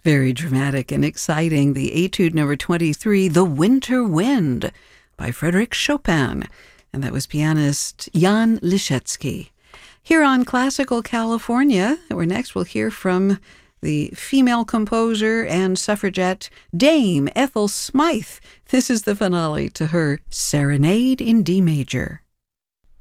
Very dramatic and exciting. The Etude number 23, The Winter Wind by Frédéric Chopin. And that was pianist Jan Liszewski. Here on Classical California, where next we'll hear from the female composer and suffragette Dame Ethel Smythe. This is the finale to her Serenade in D major.